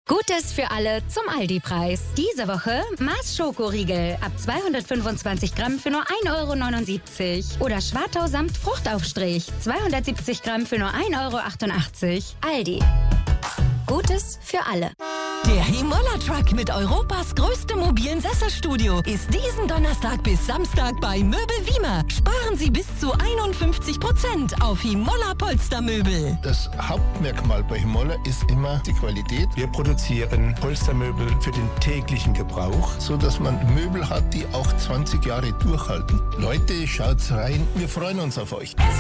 Gutes für alle zum Aldi-Preis. Diese Woche Mars Schokoriegel ab 225 Gramm für nur 1,79 € oder Schwartau samt Fruchtaufstrich 270 Gramm für nur 1,88 €. Aldi. Gutes für alle. Der Himolla Truck mit Europas größtem mobilen Sesselstudio ist diesen Donnerstag bis Samstag bei Möbel Wiemer. Sparen Sie bis zu 51% auf Himolla Polstermöbel. Das Hauptmerkmal bei Himolla ist immer die Qualität. Wir produzieren Polstermöbel für den täglichen Gebrauch, so dass man Möbel hat, die auch 20 Jahre durchhalten. Leute, schaut's rein. Wir freuen uns auf euch.